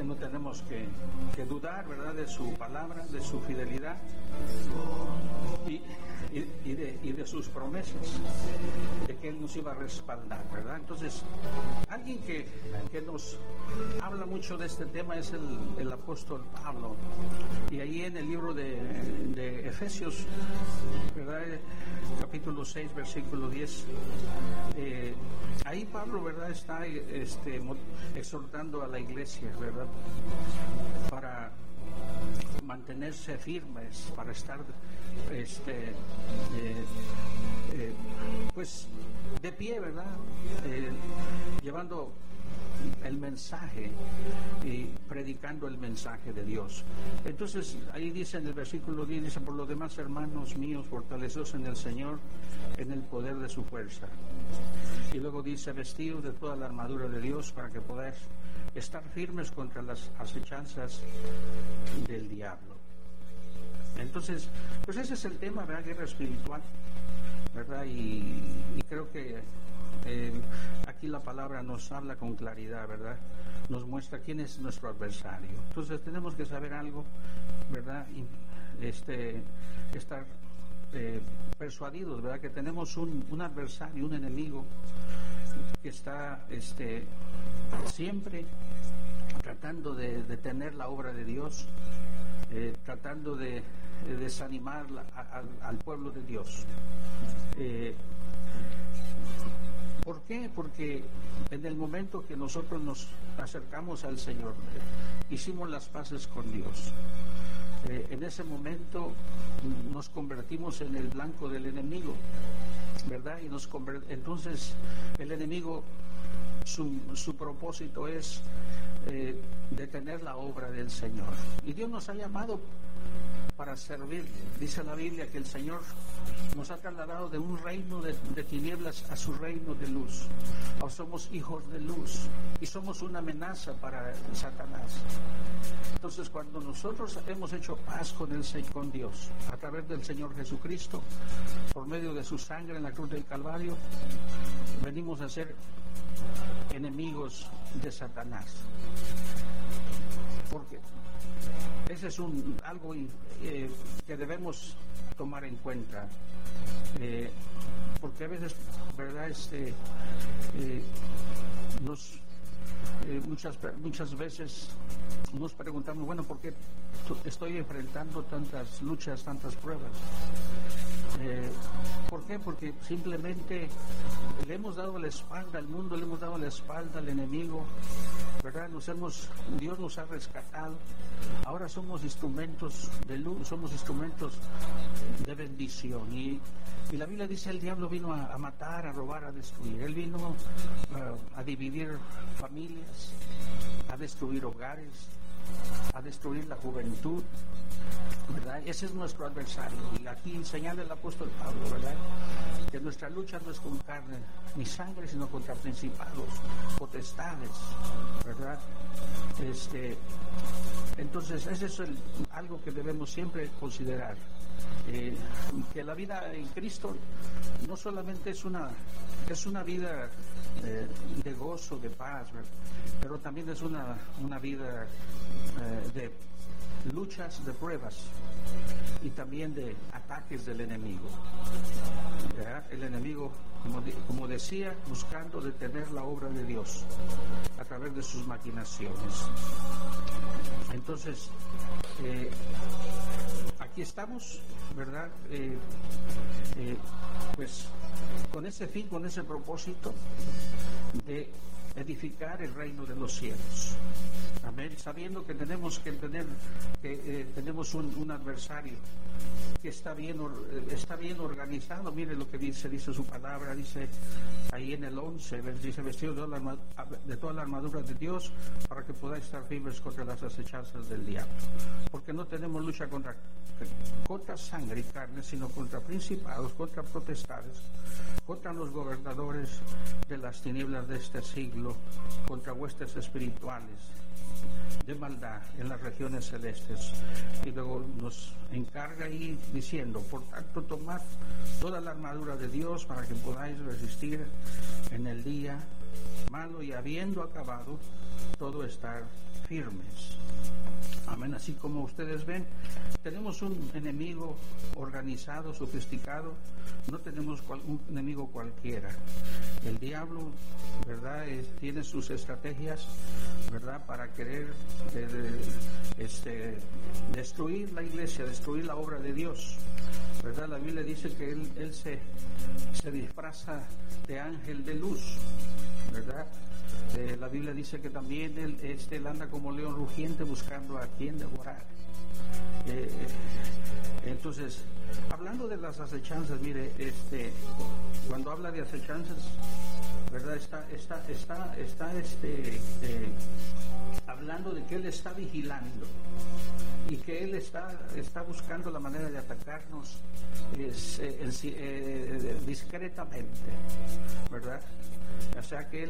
no tenemos que dudar, ¿verdad?, de su palabra, de su fidelidad y de sus promesas, de que Él nos iba a respaldar, ¿verdad? Entonces, alguien que nos habla mucho de este tema es el apóstol Pablo. Y ahí en el libro de Efesios, ¿verdad?, capítulo 6, versículo 10, ahí Pablo, ¿verdad?, está exhortando a la iglesia, ¿verdad?, para mantenerse firmes, para estar pues de pie, ¿verdad?, llevando el mensaje y predicando el mensaje de Dios. Entonces ahí dice en el versículo 10, dice: por lo demás, hermanos míos, fortaleceos en el Señor, en el poder de su fuerza. Y luego dice: vestidos de toda la armadura de Dios, para que podáis estar firmes contra las acechanzas del diablo. Entonces, pues ese es el tema, ¿verdad?, guerra espiritual, ¿verdad? Y creo que aquí la palabra nos habla con claridad, ¿verdad? Nos muestra quién es nuestro adversario. Entonces tenemos que saber algo, ¿verdad? Y estar persuadidos, ¿verdad?, que tenemos un adversario, un enemigo que está siempre tratando de detener la obra de Dios, tratando de desanimar al pueblo de Dios. ¿Por qué? Porque en el momento que nosotros nos acercamos al Señor, hicimos las paces con Dios, en ese momento nos convertimos en el blanco del enemigo, ¿verdad? Y entonces el enemigo, su propósito es detener la obra del Señor. Y Dios nos ha llamado para servir. Dice la Biblia que el Señor nos ha trasladado de un reino de tinieblas a su reino de luz. Ahora somos hijos de luz y somos una amenaza para Satanás. Entonces, cuando nosotros hemos hecho paz con Dios a través del Señor Jesucristo, por medio de su sangre en la cruz del Calvario, venimos a ser enemigos de Satanás. Porque ese es algo que debemos tomar en cuenta, porque a veces, ¿verdad?, muchas veces nos preguntamos, bueno, ¿por qué estoy enfrentando tantas luchas, tantas pruebas? ¿Por qué? Porque simplemente le hemos dado la espalda al mundo, le hemos dado la espalda al enemigo, ¿verdad? Dios nos ha rescatado. Ahora somos instrumentos de luz, somos instrumentos de bendición. Y la Biblia dice: el diablo vino a matar, a robar, a destruir. Él vino a dividir familias, a destruir hogares, a destruir la juventud, ¿verdad? Ese es nuestro adversario. Y aquí señala el apóstol Pablo, ¿verdad?, que nuestra lucha no es con carne ni sangre, sino contra principados, potestades, ¿verdad? Entonces, ese es algo que debemos siempre considerar, que la vida en Cristo no solamente es una vida de gozo, de paz, ¿verdad?, pero también es una vida de luchas, de pruebas y también de ataques del enemigo, ¿verdad? El enemigo, como decía, buscando detener la obra de Dios a través de sus maquinaciones. Entonces, aquí estamos, ¿verdad?, pues con ese fin, con ese propósito de edificar el reino de los cielos. Amén. Sabiendo que tenemos que entender que tenemos un adversario que está bien organizado. Mire lo que dice su palabra, dice ahí en el 11, dice: vestidos de toda la armadura de Dios, para que podáis estar firmes contra las acechanzas del diablo. Porque no tenemos lucha contra sangre y carne, sino contra principados, contra potestades, contra los gobernadores de las tinieblas de este siglo, contra huestes espirituales de maldad en las regiones celestes. Y luego nos encarga ahí diciendo: por tanto, tomad toda la armadura de Dios, para que podáis resistir en el día malo y habiendo acabado todo estar firmes. Amén. Así como ustedes ven, tenemos un enemigo organizado, sofisticado. No tenemos un enemigo cualquiera. El diablo, ¿verdad? Tiene sus estrategias, ¿verdad? Para querer destruir la iglesia, destruir la obra de Dios, ¿verdad? La Biblia dice que él se disfraza de ángel de luz, ¿verdad? La Biblia dice que también él anda como león rugiente buscando a quien devorar. Entonces, hablando de las acechanzas, mire, cuando habla de acechanzas, ¿verdad? Está hablando de que él está vigilando y que él está buscando la manera de atacarnos discretamente, ¿verdad? O sea que él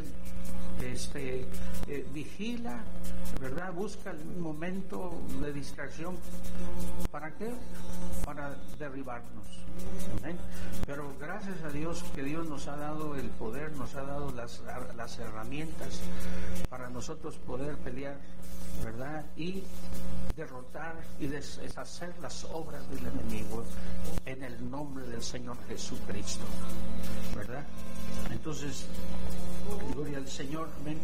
vigila, ¿verdad? Busca un momento de distracción. ¿Para qué? Para derribarnos. ¿Amén? Pero gracias a Dios que Dios nos ha dado el poder, nos ha dado las herramientas para nosotros poder pelear, ¿verdad? Y derrotar y deshacer las obras del enemigo en el nombre del Señor Jesucristo, ¿verdad? Entonces, gloria al Señor. Amén.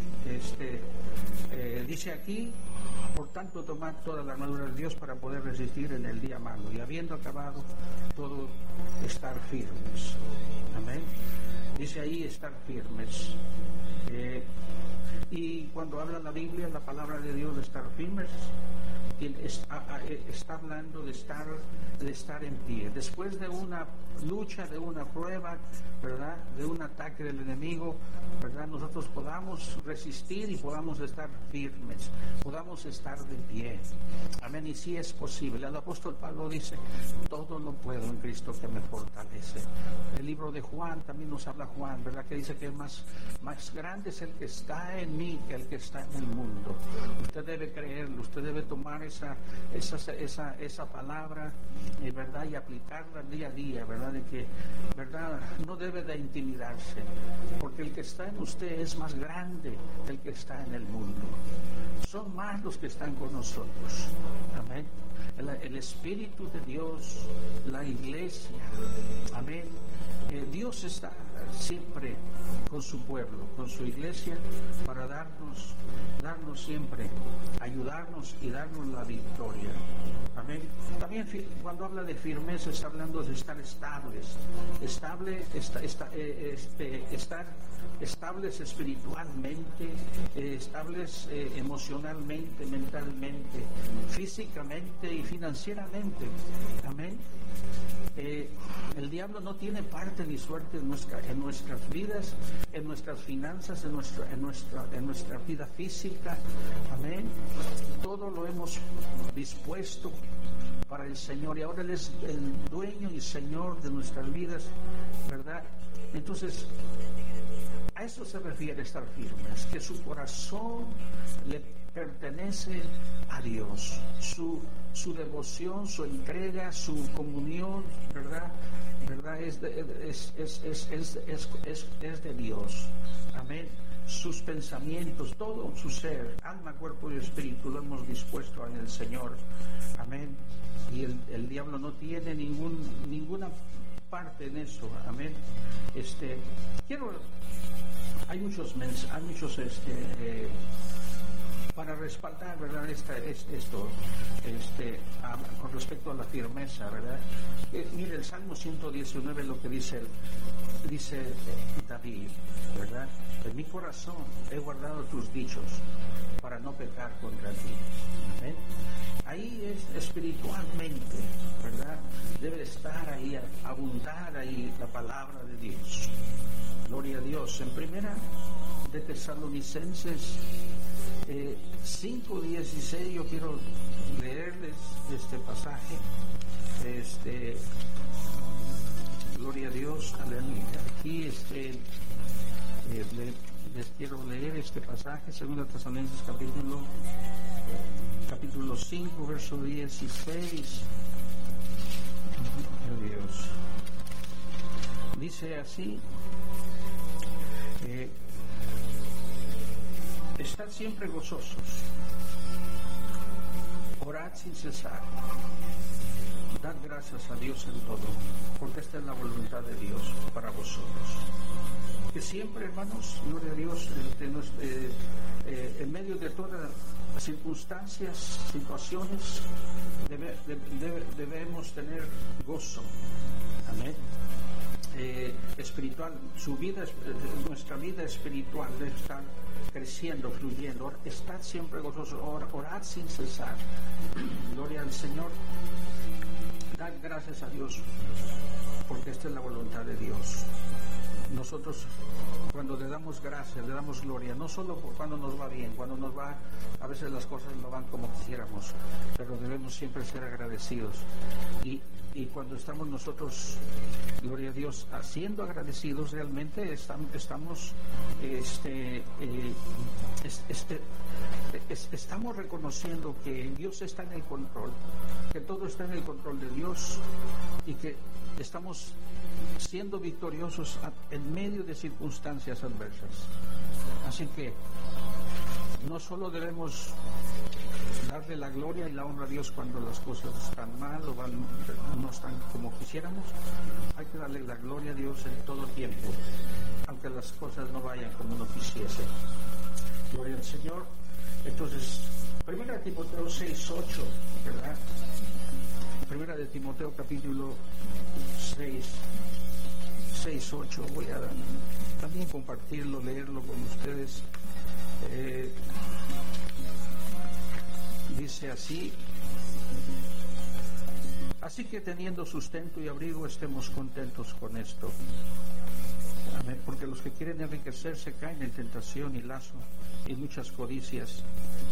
Dice aquí: por tanto, tomad toda la armadura de Dios para poder resistir en el día malo, y habiendo acabado todo, estar firmes. Amén. Dice ahí estar firmes. Y cuando habla la Biblia, la palabra de Dios, de estar firmes, está hablando de estar en pie. Después de una lucha, de una prueba, ¿verdad? De un ataque del enemigo, ¿verdad? Nosotros podamos resistir y podamos estar firmes, podamos estar de pie. Amén. Y si es posible. El apóstol Pablo dice: todo lo puedo en Cristo que me fortalece. El libro de Juan también nos habla Juan, ¿verdad? Que dice que más grande es el que está en mí que el que está en el mundo. Usted debe creerlo, usted debe tomar esa palabra, ¿verdad? Y aplicarla día a día, ¿verdad? De que, ¿verdad? No debe de intimidarse, porque el que está en usted es más grande que el que está en el mundo. Son más los que están con nosotros. Amén. El Espíritu de Dios, la iglesia. Amén. Dios está siempre con su pueblo, con su iglesia, para darnos siempre, ayudarnos y darnos la victoria. Amén. También cuando habla de firmeza está hablando de estar estables, estar estables espiritualmente, estables emocionalmente, mentalmente, físicamente y financieramente. Amén. El diablo no tiene parte ni suerte en nuestras vidas, en nuestras finanzas, en nuestra vida física. Amén. Todo lo hemos dispuesto para el Señor, y ahora Él es el dueño y Señor de nuestras vidas, ¿verdad? Entonces, a eso se refiere estar firmes, que su corazón le pertenece a Dios, su devoción, su entrega, su comunión, ¿verdad? Es de Dios. Amén. Sus pensamientos, todo su ser, alma, cuerpo y espíritu, lo hemos dispuesto en el Señor. Amén. Y el diablo no tiene ninguna parte en eso. Amén. Hay muchos para respaldar, ¿verdad? Esto con respecto a la firmeza, ¿verdad? Mire, el Salmo 119, lo que dice David, ¿verdad? En mi corazón he guardado tus dichos para no pecar contra ti. ¿Amén? Ahí es espiritualmente, ¿verdad? Debe estar ahí, abundar ahí la palabra de Dios. Gloria a Dios. En primera de Tesalonicenses 5:16, yo quiero leerles este pasaje. Gloria a Dios, aleluya. Aquí les quiero leer este pasaje, 2 Tesalonicenses capítulo 5, verso 16. Oh Dios. Dice así: Estad siempre gozosos, orad sin cesar, dad gracias a Dios en todo, porque esta es la voluntad de Dios para vosotros. Que siempre, hermanos, gloria a Dios, en medio de todas las circunstancias, situaciones, debemos tener gozo. Amén. Espiritual, nuestra vida espiritual debe estar creciendo, fluyendo. Estad siempre gozosos, orad sin cesar. Gloria al Señor. Dad gracias a Dios, porque esta es la voluntad de Dios. Nosotros, cuando le damos gracias, le damos gloria, no solo cuando nos va bien, cuando nos va, a veces las cosas no van como quisiéramos, pero debemos siempre ser agradecidos. Y cuando estamos nosotros, gloria a Dios, siendo agradecidos, realmente estamos reconociendo que Dios está en el control, que todo está en el control de Dios y que estamos siendo victoriosos en medio de circunstancias adversas. Así que no solo debemos darle la gloria y la honra a Dios cuando las cosas están mal o no están como quisiéramos, hay que darle la gloria a Dios en todo tiempo, aunque las cosas no vayan como uno quisiese. Gloria al Señor. Entonces, 1 Timoteo 6:8, ¿verdad? 1 de Timoteo capítulo 6:8, voy a también compartirlo, leerlo con ustedes. Dice así: así que teniendo sustento y abrigo, estemos contentos con esto. Amén. Porque los que quieren enriquecerse caen en tentación y lazo y muchas codicias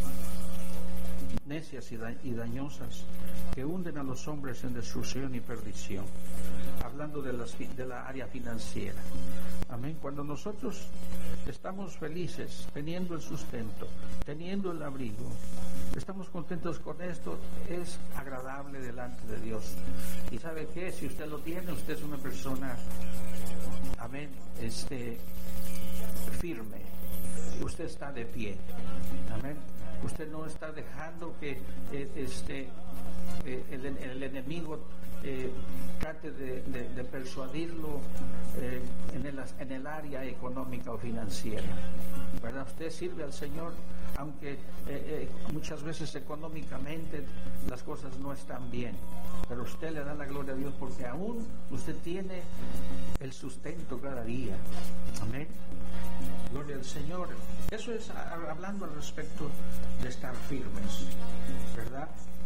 necias y dañosas que hunden a los hombres en destrucción y perdición. Hablando de la área financiera. Amén. Cuando nosotros estamos felices, teniendo el sustento, teniendo el abrigo, estamos contentos con esto, es agradable delante de Dios. Y ¿sabe qué? Si usted lo tiene, usted es una persona, amén, firme. Usted está de pie. Amén. Usted no está dejando que el enemigo trate de persuadirlo en el área económica o financiera, ¿verdad? Usted sirve al Señor, aunque muchas veces económicamente las cosas no están bien, pero usted le da la gloria a Dios porque aún usted tiene el sustento cada día. Amén. Gloria al Señor. Eso es hablando al respecto de estar firmes, ¿verdad?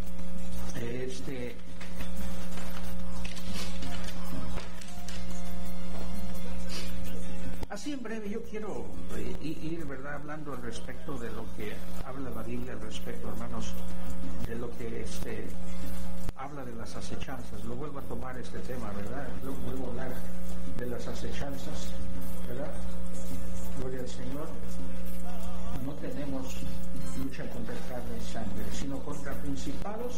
Así en breve yo quiero ir, ¿verdad?, hablando al respecto de lo que habla la Biblia al respecto, hermanos, de lo que habla de las acechanzas. Lo vuelvo a tomar este tema, ¿verdad? Lo vuelvo a hablar de las acechanzas, ¿verdad? Gloria al Señor. No tenemos lucha contra carne y sangre, sino contra principados.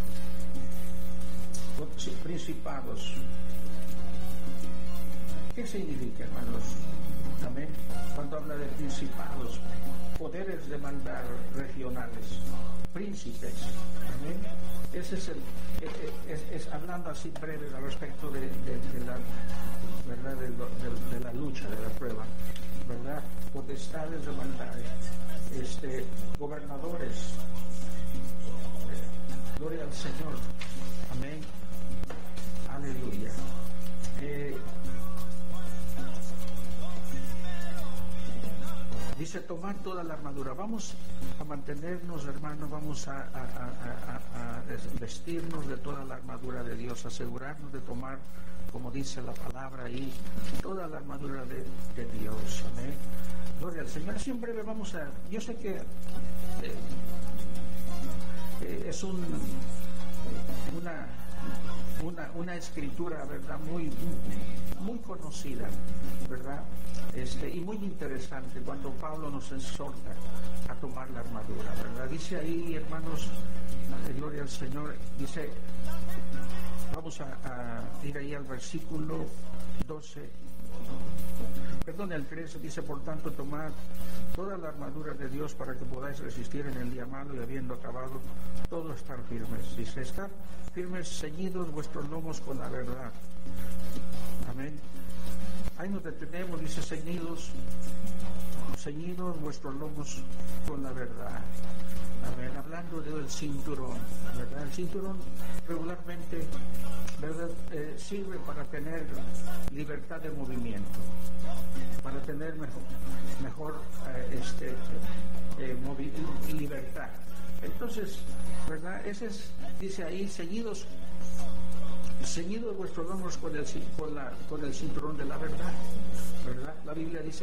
¿Qué significa, hermanos? Amén. Cuando habla de principados, poderes de maldad regionales, príncipes. Amén. Ese es hablando así breve al respecto de la verdad, de la lucha, de la prueba, ¿verdad? Potestades de maldad, gobernadores. Gloria al Señor. Amén. Aleluya. Dice tomar toda la armadura. Vamos a mantenernos, hermanos, vamos a vestirnos de toda la armadura de Dios, asegurarnos de tomar, como dice la palabra ahí, toda la armadura de Dios. Amén. Gloria al Señor. Así en breve vamos a... Yo sé que es una escritura, ¿verdad?, muy conocida, ¿verdad?, y muy interesante cuando Pablo nos exhorta a tomar la armadura, ¿verdad? Dice ahí, hermanos, gloria al Señor, dice, vamos a ir ahí al versículo 12, perdón, el 13 dice, por tanto, tomad toda la armadura de Dios para que podáis resistir en el día malo y habiendo acabado todo estar firmes. Dice, estar firmes, ceñidos vuestros lomos con la verdad. Amén. Ahí nos detenemos, dice, ceñidos vuestros lomos con la verdad. Amén. Hablando del cinturón, ¿verdad? El cinturón regularmente, ¿verdad? Sirve para tener libertad de movimiento, para tener mejor libertad. Entonces, ¿verdad? Dice ahí, ceñidos vuestros lomos con el cinturón de la verdad, ¿verdad? La Biblia dice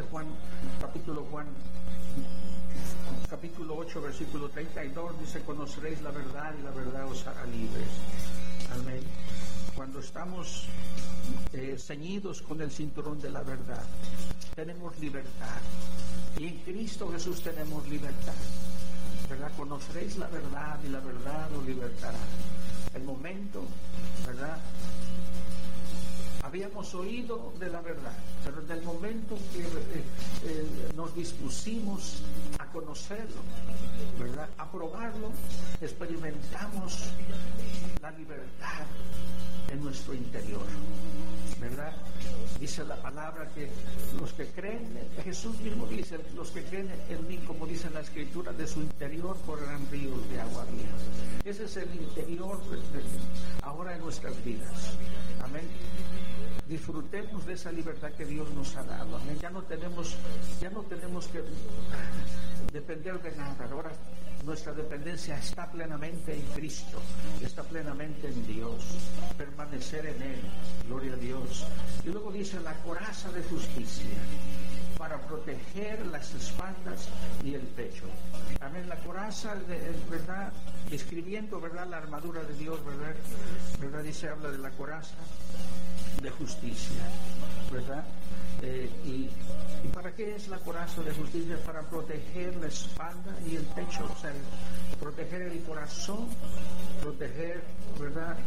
capítulo 8, versículo 32, dice, conoceréis la verdad y la verdad os hará libres. Amén. Cuando estamos ceñidos con el cinturón de la verdad, tenemos libertad. Y en Cristo Jesús tenemos libertad, ¿verdad? Conoceréis la verdad y la verdad os libertará. El momento, ¿verdad? Habíamos oído de la verdad, pero en el momento que nos dispusimos a conocerlo, ¿verdad? A probarlo, experimentamos la libertad en nuestro interior, ¿verdad? Dice la palabra que los que creen, Jesús mismo dice, los que creen en mí, como dice la Escritura, de su interior correrán ríos de agua viva. Ese es el interior ahora en nuestras vidas. Amén. Disfrutemos de esa libertad que Dios nos ha dado. Amén. Ya no tenemos que depender de nada. Ahora nuestra dependencia está plenamente en Cristo, está plenamente en Dios. Permanecer en Él. Gloria a Dios. Y luego dice la coraza de justicia para proteger las espaldas y el pecho. Amén. La coraza, ¿verdad? Describiendo, ¿verdad? La armadura de Dios, ¿verdad? Dice, habla de la coraza de justicia, ¿verdad? Y ¿para qué es la coraza de justicia? Para proteger la espalda y el pecho, o sea, proteger el corazón, proteger, ¿verdad?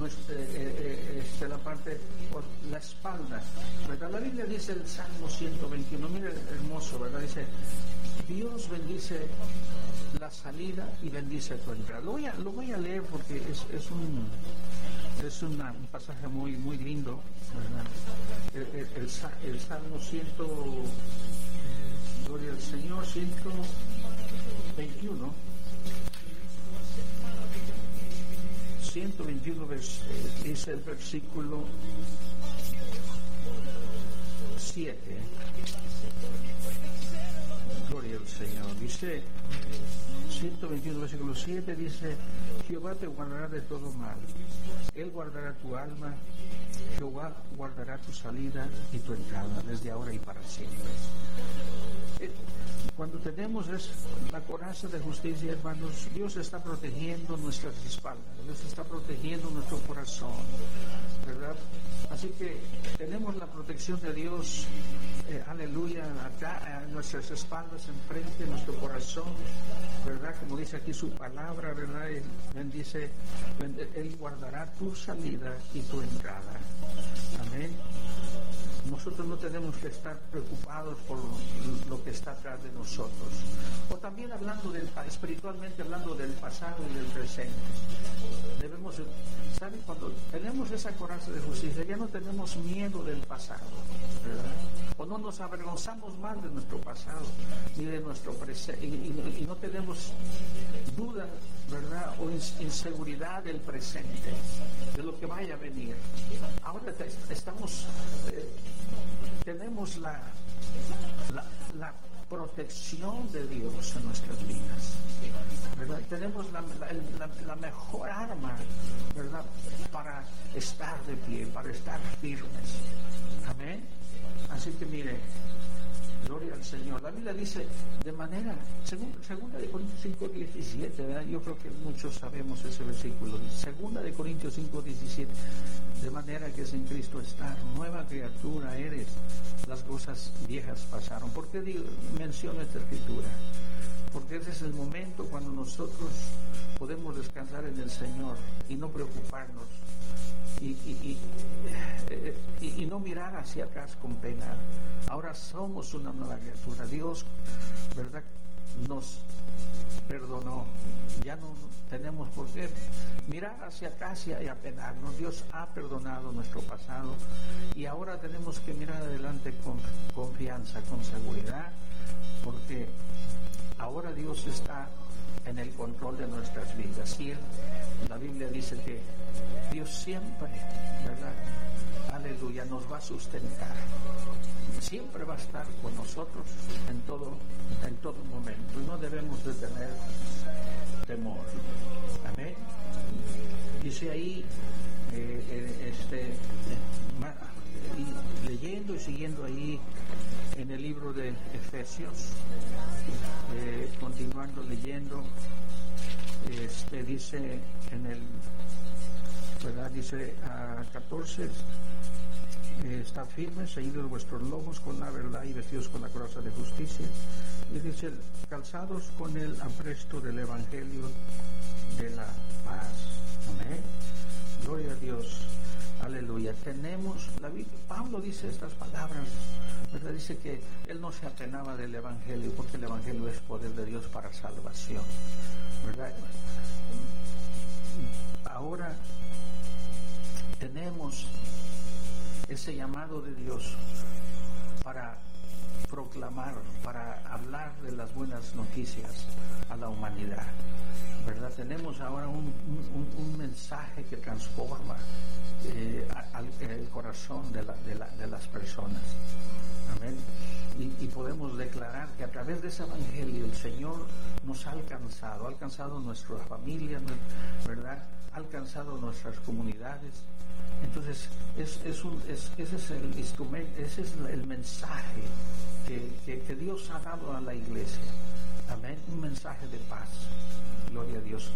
La parte, la espalda, ¿verdad? La Biblia dice el Salmo 121, mire hermoso, ¿verdad? Dice, Dios bendice la salida y bendice tu entrada. Lo voy a leer porque es un pasaje muy lindo, ¿verdad? El Salmo 100, gloria al Señor, 121 dice el versículo 7. Gloria al Señor. Dice 121 versículo 7, dice, Jehová te guardará de todo mal, Él guardará tu alma, Jehová guardará tu salida y tu entrada desde ahora y para siempre. Cuando tenemos la coraza de justicia, hermanos, Dios está protegiendo nuestras espaldas, Dios está protegiendo nuestro corazón, ¿verdad? Así que tenemos la protección de Dios, aleluya, acá en nuestras espaldas, enfrente de nuestro corazón, ¿verdad? Como dice aquí su palabra, ¿verdad? Él bendice, Él guardará tu salida y tu entrada. Amén. Nosotros no tenemos que estar preocupados por lo que está atrás de nosotros. O también espiritualmente hablando del pasado y del presente. Debemos, ¿sabe? Cuando tenemos esa coraza de justicia, ya no tenemos miedo del pasado, ¿verdad? O no nos avergonzamos más de nuestro pasado ni de nuestro presente, y no tenemos duda, ¿verdad? O inseguridad del presente, de lo que vaya a venir. Ahora tenemos la protección de Dios en nuestras vidas, ¿verdad? Tenemos la mejor arma, ¿verdad? Para estar de pie, para estar firmes. Amén. Así que mire, gloria al Señor. La Biblia dice de manera, segunda de Corintios 5:17, ¿verdad? Yo creo que muchos sabemos ese versículo. Segunda de Corintios 5:17, de manera que en Cristo está, nueva criatura eres, las cosas viejas pasaron. ¿Por qué menciono esta escritura? Porque ese es el momento cuando nosotros podemos descansar en el Señor y no preocuparnos y no mirar hacia atrás con pena. Ahora somos una nueva criatura. Dios, ¿verdad?, nos perdonó. Ya no tenemos por qué mirar hacia atrás y apenarnos. Dios ha perdonado nuestro pasado y ahora tenemos que mirar adelante con confianza, con seguridad, porque ahora Dios está en el control de nuestras vidas. Y la Biblia dice que Dios siempre, ¿verdad?, aleluya, nos va a sustentar. Siempre va a estar con nosotros en todo momento, y no debemos de tener temor. Amén. Dice ahí, leyendo y siguiendo ahí en el libro de Efesios, continuando leyendo, dice en el, ¿verdad?, dice a 14, estad firmes, ceñidos vuestros lomos con la verdad y vestidos con la coraza de justicia. Y dice, calzados con el apresto del Evangelio de la paz. Amén. Gloria a Dios. Aleluya. Pablo dice estas palabras, ¿verdad? Dice que él no se apenaba del Evangelio, porque el Evangelio es poder de Dios para salvación, ¿verdad? Ahora tenemos ese llamado de Dios para proclamar, para hablar de las buenas noticias a la humanidad, ¿verdad? Tenemos ahora un mensaje que transforma el corazón de las personas. Amén. Y podemos declarar que a través de ese evangelio el Señor nos ha alcanzado nuestras familias, ¿verdad?, ha alcanzado nuestras comunidades. Entonces ese es el instrumento, ese es el mensaje que Dios ha dado a la iglesia. Amén. Un mensaje de paz. Gloria a Dios.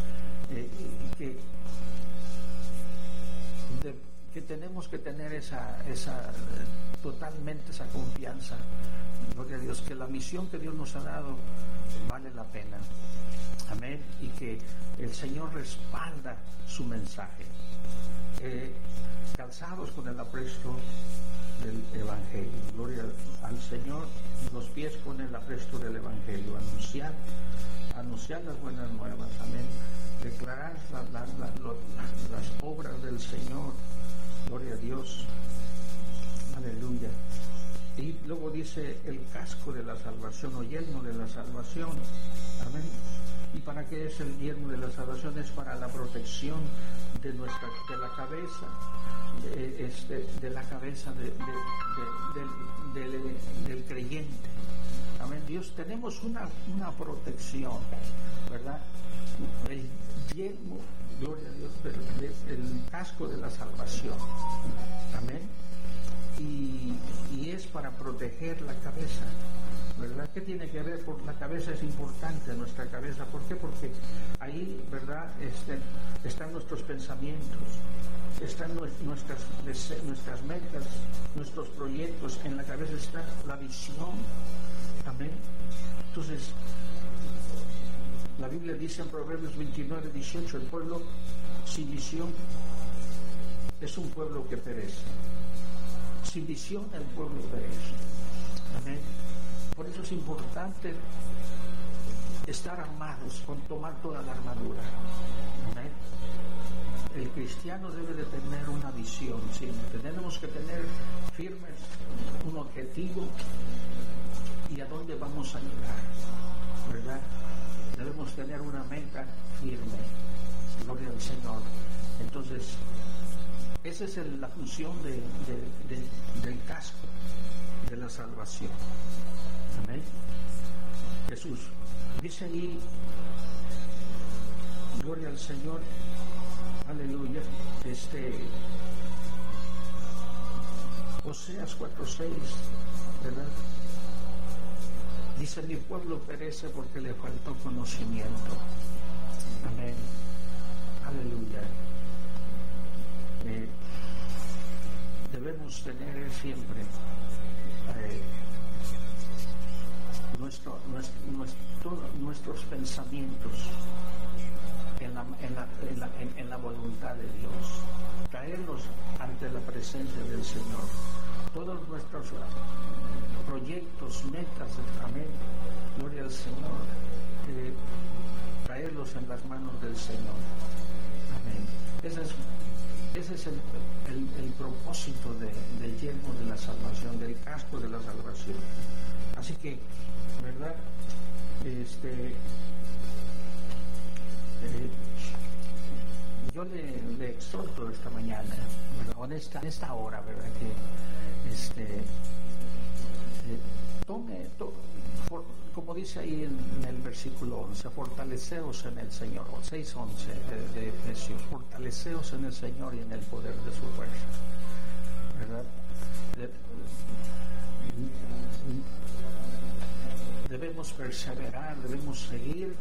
Que tenemos que tener totalmente esa confianza. Gloria a Dios, que la misión que Dios nos ha dado vale la pena. Amén. Y que el Señor respalda su mensaje. Calzados con el apresto del Evangelio. Gloria al Señor. Los pies con el apresto del Evangelio. Anunciar las buenas nuevas. Amén. Declarar las obras del Señor. Gloria a Dios. Aleluya. Y luego dice el casco de la salvación o yelmo de la salvación. Amén. ¿Y para qué es el yelmo de la salvación? Es para la protección de la cabeza, de la cabeza del creyente. Amén. Dios, tenemos una protección, ¿verdad? El yelmo, gloria a Dios, el casco de la salvación. Amén. Y es para proteger la cabeza, ¿verdad? ¿Qué tiene que ver? Porque la cabeza es importante, nuestra cabeza. ¿Por qué? Porque ahí, ¿verdad?, están nuestros pensamientos, están nuestras metas, nuestros proyectos. En la cabeza está la visión. Amén. Entonces, la Biblia dice en Proverbios 29:18, el pueblo sin visión es un pueblo que perece. Sin visión el pueblo perece. Amén. Por eso es importante estar armados, con tomar toda la armadura. Amén. El cristiano debe de tener una visión siempre. Tenemos que tener firmes un objetivo y a dónde vamos a llegar, ¿verdad? Debemos tener una meta firme. Gloria al Señor. Entonces, esa es la función del casco de la salvación. Amén. Jesús dice ahí, gloria al Señor, aleluya, Oseas 4:6, ¿verdad? Dice, mi pueblo perece porque le faltó conocimiento. Amén. Aleluya. Debemos tener siempre nuestros pensamientos en la voluntad de Dios, traerlos ante la presencia del Señor. Todos nuestros proyectos, metas, amén, gloria al Señor, traerlos en las manos del Señor. Amén. Ese es el propósito del yelmo de la salvación, del casco de la salvación. Así que, ¿verdad? Yo le exhorto esta mañana, ¿verdad? En esta hora, ¿verdad? Que tome, como dice ahí en el versículo 11, fortaleceos en el Señor, 6:11 de Efesios, fortaleceos en el Señor y en el poder de su fuerza, ¿verdad? Debemos perseverar, debemos seguir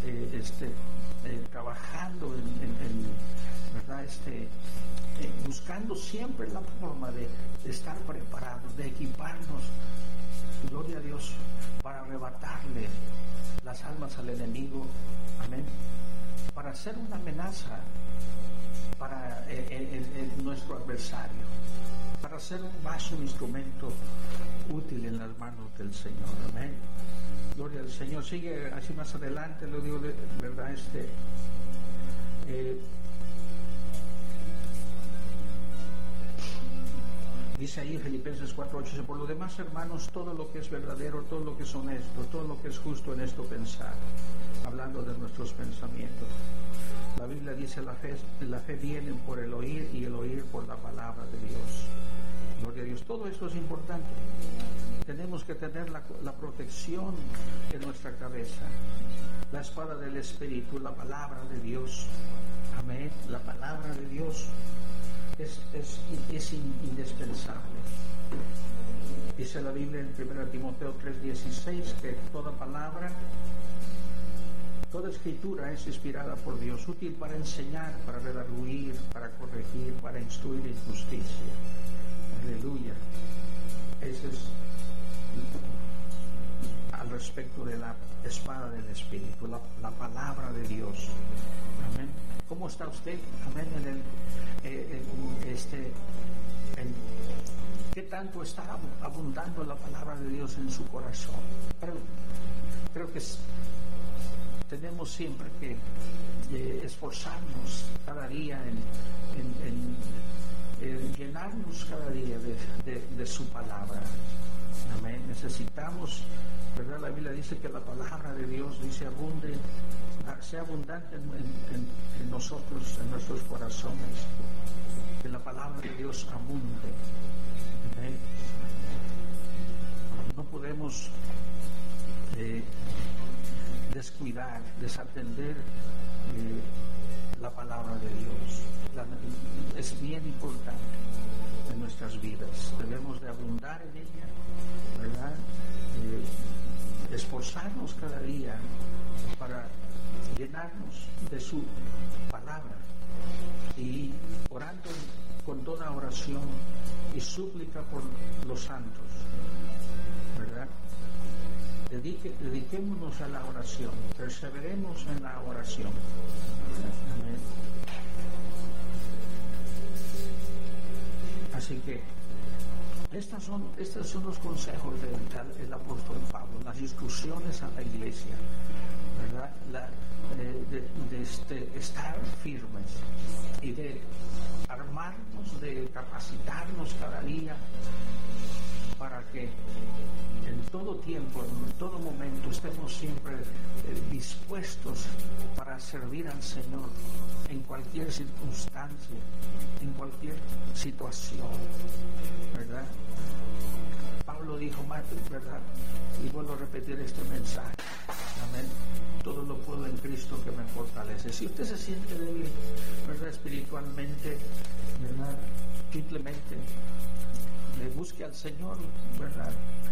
trabajando ¿verdad? Buscando siempre la forma de estar preparados, de equiparnos, gloria a Dios, para arrebatarle las almas al enemigo, amén, para ser una amenaza para nuestro adversario, para ser un instrumento útil en las manos del Señor, amén. Gloria al Señor. Sigue así más adelante, lo digo, ¿verdad? Dice ahí Filipenses 4:8, por lo demás, hermanos, todo lo que es verdadero, todo lo que es honesto, todo lo que es justo, en esto pensar, hablando de nuestros pensamientos. La Biblia dice, la fe viene por el oír y el oír por la palabra de Dios. Gloria a Dios. Todo esto es importante. Tenemos que tener la protección en nuestra cabeza, la espada del Espíritu, la palabra de Dios. Amén. La palabra de Dios es indispensable. Dice la Biblia en 1 Timoteo 3:16 que toda palabra, toda escritura es inspirada por Dios, útil para enseñar, para redarguir, para corregir, para instruir en justicia. Aleluya. Ese es al respecto de la espada del Espíritu, la palabra de Dios. Amén. ¿Cómo está usted? Amén. ¿Qué tanto está abundando la palabra de Dios en su corazón? Creo que tenemos siempre que esforzarnos cada día en llenarnos cada día de su palabra. Amén. Necesitamos, ¿verdad? La Biblia dice que la palabra de Dios dice sea abundante en nosotros, en nuestros corazones, que la palabra de Dios abunde. Amén. No podemos descuidar, desatender la palabra de Dios. Es bien importante en nuestras vidas. Debemos de abundar en ella, ¿verdad? Esforzarnos cada día para llenarnos de su palabra y orando con toda oración y súplica por los santos, ¿verdad? Dediquémonos a la oración, perseveremos en la oración. Amén. Así que estos son los consejos del apóstol Pablo, las instrucciones a la iglesia, ¿verdad? De estar firmes y de armarnos, de capacitarnos cada día para que en todo tiempo, en todo momento, estemos siempre dispuestos para servir al Señor en cualquier circunstancia, en cualquier situación, ¿verdad? Pablo dijo, ¿verdad? Y vuelvo a repetir este mensaje. Amén. Todo lo puedo en Cristo que me fortalece. Si usted se siente débil, ¿verdad? Espiritualmente, ¿verdad? Simplemente le busque al Señor, ¿verdad?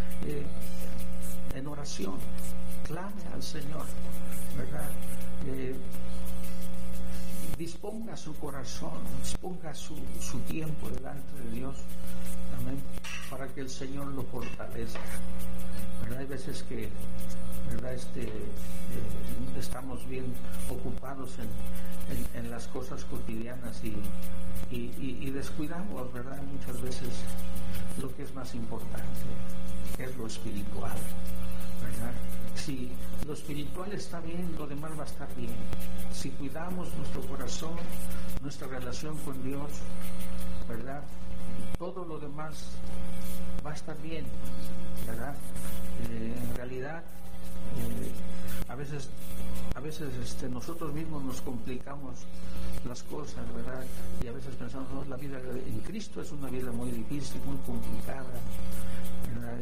En oración, clame al Señor, ¿verdad? disponga su corazón, disponga su tiempo delante de Dios, amén, para que el Señor lo fortalezca, ¿verdad? Hay veces que, ¿verdad? Estamos bien ocupados en las cosas cotidianas y descuidamos, ¿verdad? Muchas veces lo que es más importante, que es lo espiritual, ¿verdad? Si lo espiritual está bien, lo demás va a estar bien. Si cuidamos nuestro corazón, nuestra relación con Dios, ¿verdad? Todo lo demás va a estar bien, ¿verdad? En realidad, a veces nosotros mismos nos complicamos las cosas, ¿verdad? Y a veces pensamos, no, la vida en Cristo es una vida muy difícil, muy complicada, ¿verdad?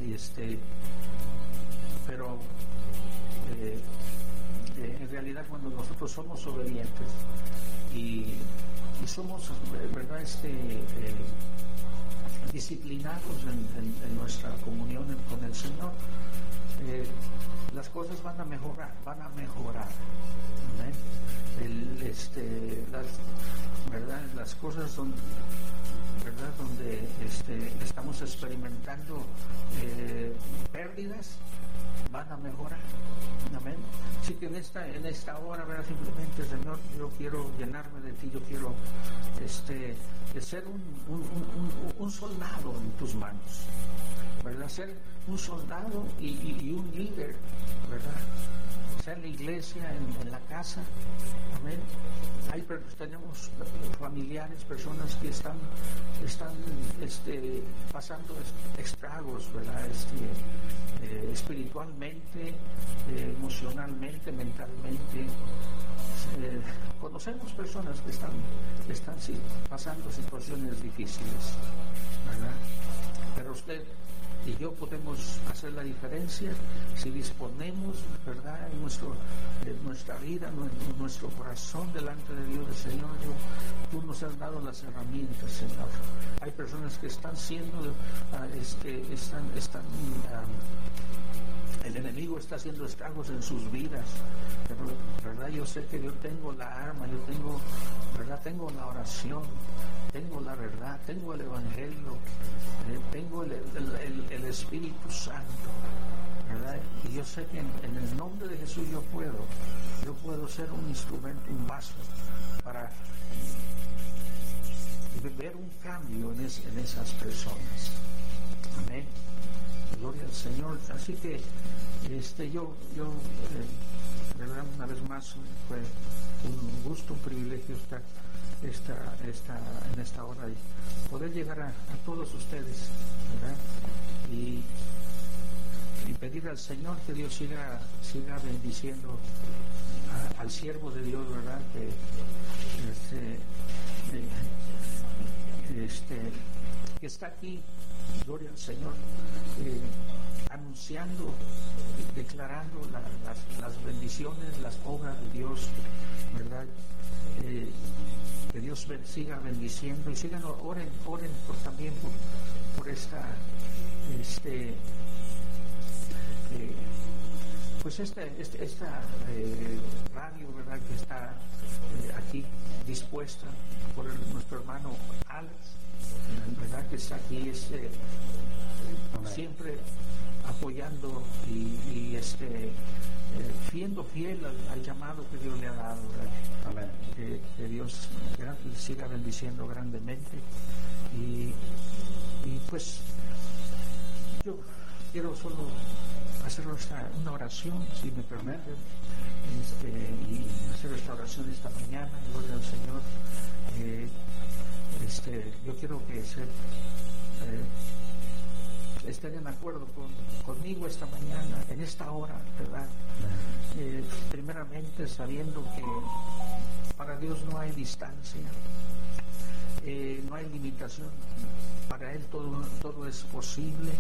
Pero en realidad, cuando nosotros somos obedientes y somos, ¿verdad? Disciplinados en nuestra comunión con el Señor, las cosas van a mejorar, ¿verdad? ¿Verdad? Las cosas son, ¿verdad? Donde estamos experimentando pérdidas, van a mejorar, amén. Así que en esta hora, ¿verdad? Simplemente, Señor, yo quiero llenarme de ti, yo quiero de ser un soldado en tus manos, ¿verdad? Ser un soldado y un líder, ¿verdad? Sea en la iglesia, en la casa, amén. Tenemos familiares, personas que están pasando estragos, ¿verdad? Espiritualmente, emocionalmente, mentalmente. Conocemos personas que están pasando situaciones difíciles, ¿verdad? Pero usted y yo podemos hacer la diferencia si disponemos, ¿verdad?, en nuestra vida, en nuestro corazón delante de Dios. Señor, tú nos has dado las herramientas, Señor. Hay personas que están siendo, el enemigo está haciendo estragos en sus vidas, pero, ¿verdad? Yo sé que yo tengo la arma, yo tengo, ¿verdad? Tengo la oración, tengo la verdad, tengo el Evangelio, tengo el Espíritu Santo, ¿verdad? Y yo sé que en el nombre de Jesús yo puedo ser un instrumento, un vaso para ver un cambio en esas personas. Amén. Gloria al Señor. Así que verdad, una vez más fue un gusto, un privilegio estar en esta hora y poder llegar a todos ustedes, ¿verdad? Y pedir al Señor que Dios siga bendiciendo al siervo de Dios, ¿verdad? Que está aquí, gloria al Señor, anunciando, declarando las bendiciones, las obras de Dios, ¿verdad? Que Dios siga bendiciendo y sigan, oren también por esta radio, ¿verdad?, que está aquí dispuesta por nuestro hermano Alex, ¿verdad?, que está aquí siempre apoyando y siendo fiel al llamado que Dios le ha dado, ¿verdad? Amén. Que Dios siga bendiciendo grandemente y pues yo quiero solo hacer una oración, si me permiten, y hacer esta oración esta mañana, gloria al Señor. Yo quiero que estén en acuerdo conmigo esta mañana, en esta hora, ¿verdad? Primeramente sabiendo que para Dios no hay distancia, no hay limitación, para Él todo es posible,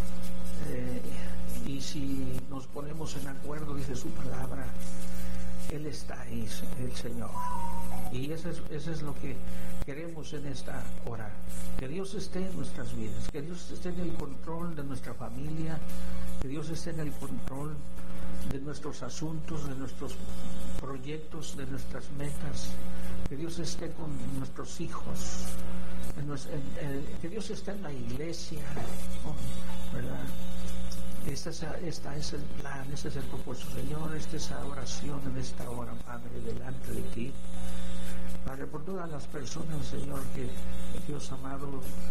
y si nos ponemos en acuerdo, dice su palabra, Él está ahí, el Señor. Y eso es lo que queremos en esta hora, que Dios esté en nuestras vidas, que Dios esté en el control de nuestra familia, que Dios esté en el control de nuestros asuntos, de nuestros proyectos, de nuestras metas. Que Dios esté con nuestros hijos, que Dios esté en la iglesia, ¿verdad? Este es el plan, este es el propósito, Señor. Esta es la oración en esta hora, Padre, delante de ti. Padre, por todas las personas, Señor, que Dios amado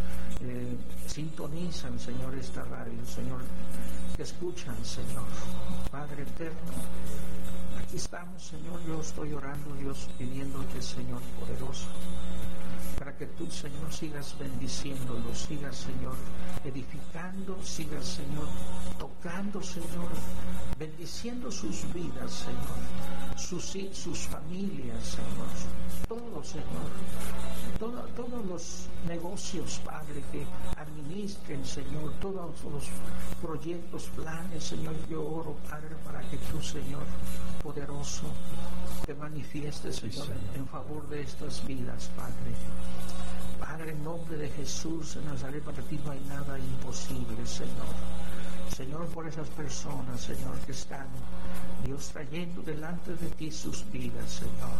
sintonizan, Señor, esta radio, Señor, que escuchan, Señor. Padre eterno, aquí estamos, Señor. Yo estoy orando, Dios, pidiéndote, Señor poderoso, para que tú, Señor, sigas bendiciéndolos, sigas, Señor, edificando, sigas, Señor, tocando, Señor, bendiciendo sus vidas, Señor, sus familias, Señor, todo, Señor, todos los negocios, Padre, que administren, Señor, todos los proyectos, planes, Señor. Yo oro, Padre, para que tú, Señor, poderoso, te manifiestes, Señor, en favor de estas vidas, Padre. Padre, en nombre de Jesús en Nazaret, para ti no hay nada imposible, Señor. Señor, por esas personas, Señor, que están, Dios, trayendo delante de ti sus vidas, Señor.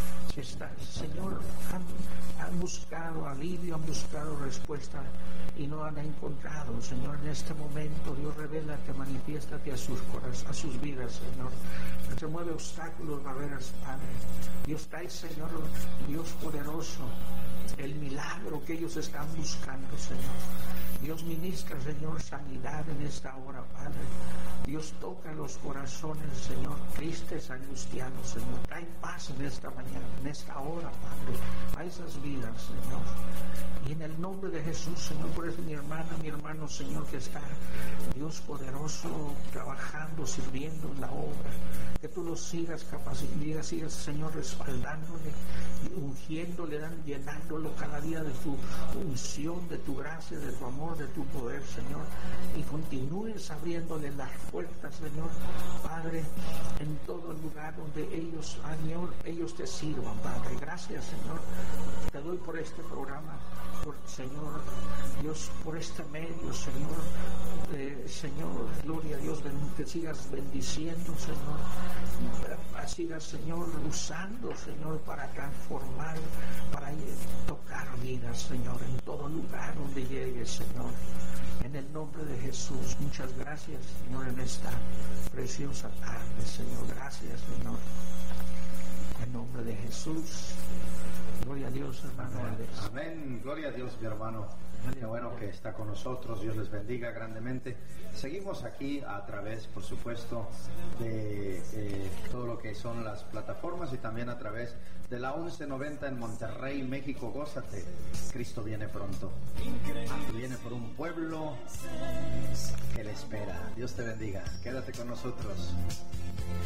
Señor, han buscado alivio, han buscado respuesta y no han encontrado, Señor. En este momento, Dios, revélate, manifiéstate a sus vidas, Señor. Remueve obstáculos, barreras, Padre. Dios, trae, Señor, Dios poderoso, el milagro que ellos están buscando, Señor. Dios, ministra, Señor, sanidad en esta hora, Padre. Dios, toca los corazones, Señor, tristes, angustiados, Señor. Trae paz en esta mañana, en esta hora, Padre, a esas vidas, Señor. Y en el nombre de Jesús, Señor, por eso mi hermana, mi hermano, Señor, que está, Dios poderoso, trabajando, sirviendo en la obra, que tú los sigas capacitando, sigas, Señor, respaldándole, ungiéndole, llenándolo cada día de tu unción, de tu gracia, de tu amor, de tu poder, Señor, y continúes abriéndole las puertas, Señor, Padre, en todo el lugar donde ellos, Señor, ellos te sirvan, Padre. Gracias, Señor, te doy por este programa, Señor, Dios, por este medio, Señor, Señor, gloria a Dios, que sigas bendiciendo, Señor, sigas, Señor, usando, Señor, para transformar, para tocar vidas, Señor, en todo lugar donde llegues, Señor, en el nombre de Jesús. Muchas gracias, Señor, en esta preciosa tarde, Señor. Gracias, Señor, en nombre de Jesús. Gloria a Dios, hermano. Amén. Gloria a Dios, mi hermano. Qué bueno que está con nosotros. Dios les bendiga grandemente. Seguimos aquí a través, por supuesto, de todo lo que son las plataformas y también a través de la 1190 en Monterrey, México. Gózate. Cristo viene pronto. Viene por un pueblo que le espera. Dios te bendiga. Quédate con nosotros.